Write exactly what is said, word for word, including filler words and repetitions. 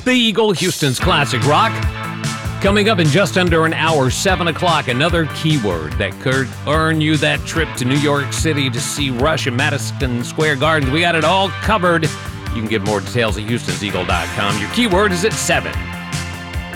The Eagle, Houston's classic rock. Coming up in just under an hour, seven o'clock, another keyword that could earn you that trip to New York City to see Rush at Madison Square Garden. We got it all covered. You can get more details at houstons eagle dot com. Your keyword is at seven.